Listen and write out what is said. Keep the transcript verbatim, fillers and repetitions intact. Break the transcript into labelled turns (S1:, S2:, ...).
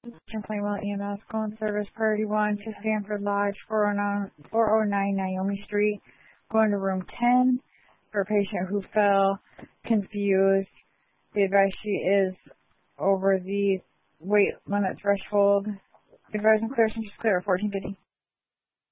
S1: Plainwell E M S calling service priority one to Stanford Lodge, four oh nine Naomi Street, going to room ten for a patient who fell confused. The advice sheet is over the weight limit threshold. Advise and clear since she's clear at fourteen fifty.